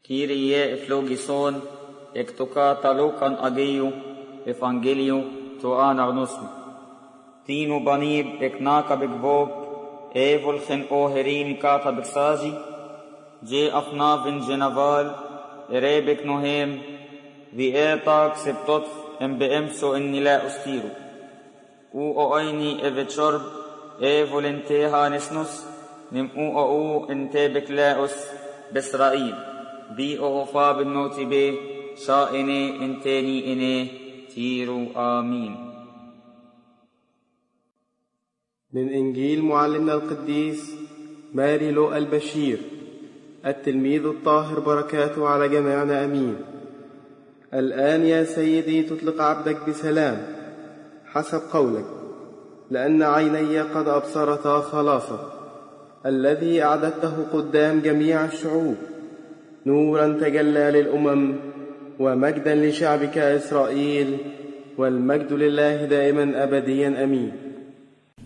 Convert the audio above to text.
Kyrie eflogison, ek to katalukan ageu, evangelio to anarnosm. Tinu banib ek naka begvog, evolchen oherin kata beksazi, je afnavin genaval, erebek nohem, vi etak septot embeemso en nila ustiru. U oini evechorb, evolenteha nesnus, nim u ente beklaus besrail. بي أوفا بالنوت بي شائني انتاني إني تيرو آمين. من إنجيل معلمنا القديس ماري لوقا البشير التلميذ الطاهر، بركاته على جميعنا أمين. الآن يا سيدي تطلق عبدك بسلام حسب قولك، لأن عيني قد أبصرتا خلاصك الذي أعددته قدام جميع الشعوب، نورا تجلى للأمم ومجدا لشعبك إسرائيل، والمجد لله دائما أبديا أمين.